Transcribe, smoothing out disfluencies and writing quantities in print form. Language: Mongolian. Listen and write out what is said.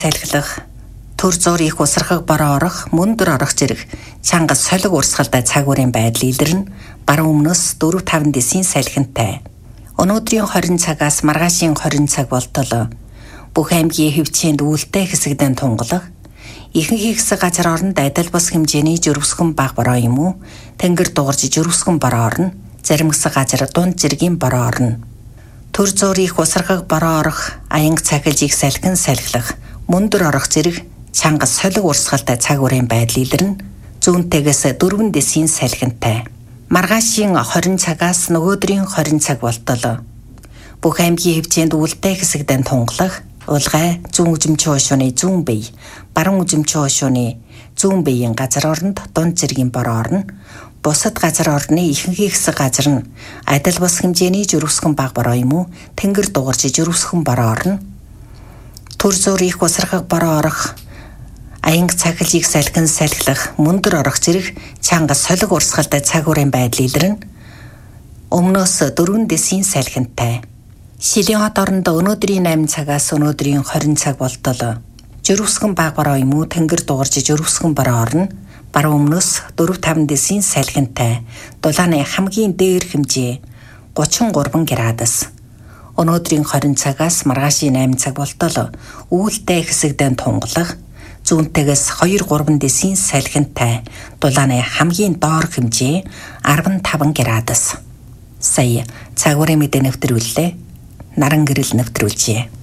Салхилах, төр зур их усрахаг бороо орох, мөндөр орох зэрэг чанга солиг урсгалтай цаг үеийн байдал илэрнэ. Баруун өмнөөс 4-5 дэсийн салхинтай. Өнөөдрийн 20 цагаас маргаашийн 20 цаг болтол бүх аймгийн хөвчөнд үүлтэй хэсэгдэн тунгалах, ихэнх хэсэг газар оронд адил бус хэмжээний жирвсгэн баг бороо юм уу? Тэнгэр дугарж жирвсгэн бороо орно. Зарим хэсэг газар дунд жиргийн бороо орно. Төр зур их усрахаг бороо орох, аянг цахилж их салхин салхилах, мөндөр орох зэрэг чанга солиг урсгалтай цаг үеийн байдал илэрнэ. Зүүнтэйгээс 4 дэсийн салхинтай. Маргаашийн 20 цагаас нөгөөдрийн 20 цаг болтол бүх аймгийн хөвчөнд үүлтэй хэсэгдэн тунгалах, улгай зүүн үзэмчийн хойшооны зүүн бие, баруун үзэмчийн хойшооны зүүн биеийн газар оронд дунд зэргийн бороо орно. Бусад газар орны ихэнх хэсэг газар нь адил бус хэмжээний жирвсгэн баг бороо юм уу? Тэнгэр дугарч жирвсгэн бороо орно. Төр зур их усрахаг бороо орох, аянг цахилж их салхин салхилах, мөндөр орох зэрэг чанга солиг урсгалтай цаг үеийн байдал илэрнэ. Өмнөөс 4 дэсийн салхинтай. Шилийн хот оронд өнөөдрийн 8 цагаас өнөөдрийн 20 цаг болтол жирвсгэн баг бороо юм уу? Тэнгэр дугарч жирвсгэн бороо орно. Баруун өмнөөс 4-5 дэсийн салхинтай. Дулааны хамгийн дээр хэмжээ 33 градус. Өнөөдрийн 20 цагаас маргаашийн 8 цаг болтол үүлтэй хэсэгдэн тунгалах, зүүнтэйгээс 2-3 дэсийн салхинтай. Дулааны хамгийн доор хэмжээ 15 градус. Сая цаг үеийн мэдээ нэвтрүүллээ. Наран гэрэл нэвтрүүлжээ.